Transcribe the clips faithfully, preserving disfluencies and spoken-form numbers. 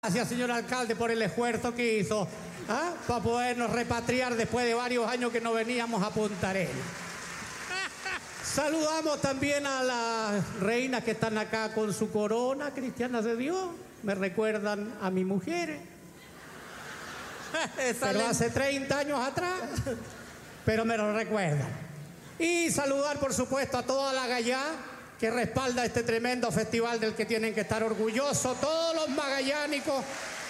Gracias, señor alcalde, por el esfuerzo que hizo ¿ah? para podernos repatriar después de varios años que no veníamos a Punta Arenas. Saludamos también a las reinas que están acá con su corona, cristianas de Dios. Me recuerdan a mi mujer. Pero hace treinta años atrás. Pero me lo recuerdan. Y saludar, por supuesto, a toda la Gallá que respalda este tremendo festival del que tienen que estar orgullosos todos los magallánicos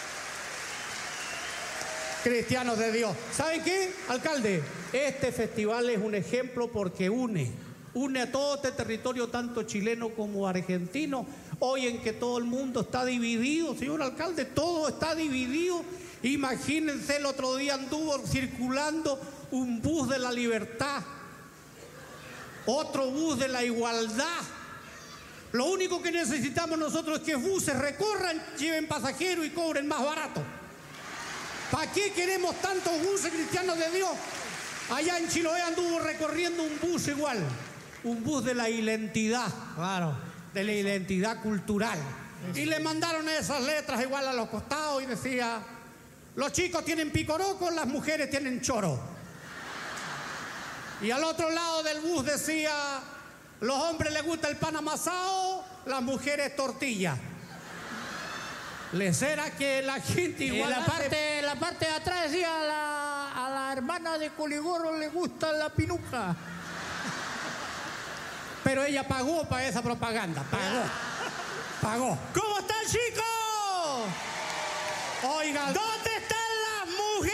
cristianos de Dios. ¿Saben qué, alcalde? Este festival es un ejemplo porque une, une a todo este territorio, tanto chileno como argentino. Hoy en que todo el mundo está dividido, señor alcalde, todo está dividido. Imagínense, el otro día anduvo circulando un bus de la libertad, otro bus de la igualdad. Lo único que necesitamos nosotros es que buses recorran, lleven pasajeros y cobren más barato. ¿Para qué queremos tantos buses cristianos de Dios? Allá en Chiloé anduvo recorriendo un bus igual, un bus de la identidad, claro, de la identidad cultural. Y le mandaron esas letras igual a los costados y decía: los chicos tienen picoroco, las mujeres tienen choro. Y al otro lado del bus decía: los hombres les gusta el pan amasado, las mujeres tortilla. ¿Le será que la gente igual la hace... parte, la parte de atrás decía: a la, a la hermana de Coligoro le gusta la pinuca? Pero ella pagó para esa propaganda, pagó, pagó. ¿Cómo están, chicos? Oigan, ¿Dónde están las mujeres?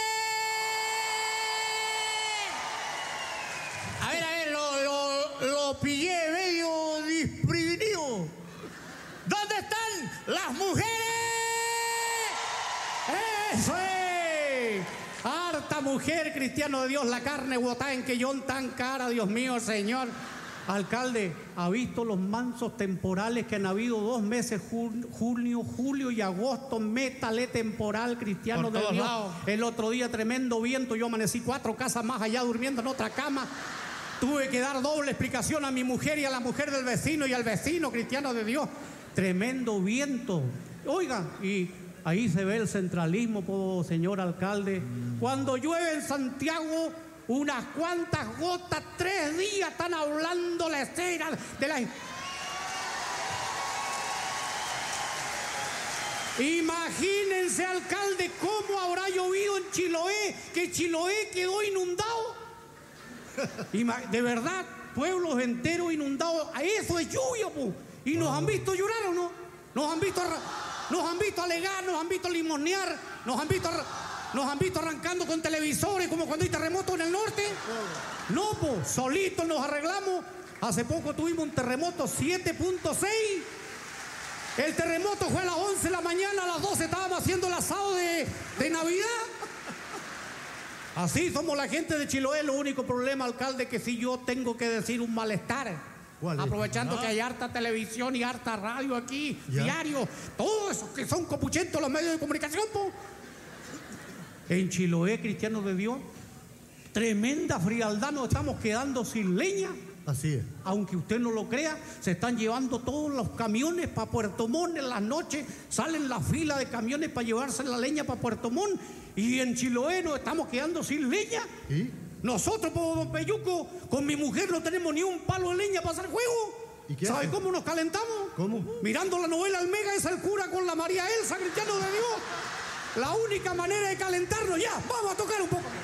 A ver, a ver, lo, lo, lo pillé medio desprevenido. ¿Dónde están las mujeres? ¡eso es! Harta mujer, cristiano de Dios, la carne botada en queyón tan cara, Dios mío, señor. Alcalde, ¿ha visto los mansos temporales que han habido dos meses, junio, julio y agosto? Métale temporal, cristiano de Dios. Lados. El otro día tremendo viento, yo amanecí cuatro casas más allá durmiendo en otra cama. Tuve que dar doble explicación a mi mujer y a la mujer del vecino y al vecino, cristiano de Dios. Tremendo viento. Oiga, y ahí se ve el centralismo, po, señor alcalde. Cuando llueve en Santiago, unas cuantas gotas, tres días están hablando la escena de la... Imagínense, alcalde, cómo habrá llovido en Chiloé, que Chiloé quedó inundado. De verdad, pueblos enteros inundados. Eso es lluvia, po. ¿Y nos han visto llorar o no? Nos han visto, nos han visto alegar, nos han visto limonear, nos han visto... Nos han visto arrancando con televisores como cuando hay terremoto en el norte. No, pues, solitos nos arreglamos. Hace poco tuvimos un terremoto siete punto seis. El terremoto fue a las once de la mañana, a las doce estábamos haciendo el asado de, de Navidad. Así somos la gente de Chiloé. Lo único problema, alcalde, que si yo tengo que decir un malestar. Aprovechando ¿Ah? que hay harta televisión y harta radio aquí, ¿Ya? diario, todos esos que son copuchentos los medios de comunicación, pues. En Chiloé, cristianos de Dios, tremenda frialdad, nos estamos quedando sin leña. Así es. Aunque usted no lo crea, se están llevando todos los camiones para Puerto Montt en las noches, salen la fila de camiones para llevarse la leña para Puerto Montt, y en Chiloé nos estamos quedando sin leña. ¿Y? Nosotros, por Peyuco, con mi mujer no tenemos ni un palo de leña para hacer fuego. ¿Y qué ¿Sabe hace? cómo nos calentamos? ¿Cómo? Mirando la novela El Mega es el cura con la María Elsa, cristiano de Dios. La única manera de calentarnos, ya, vamos a tocar un poco.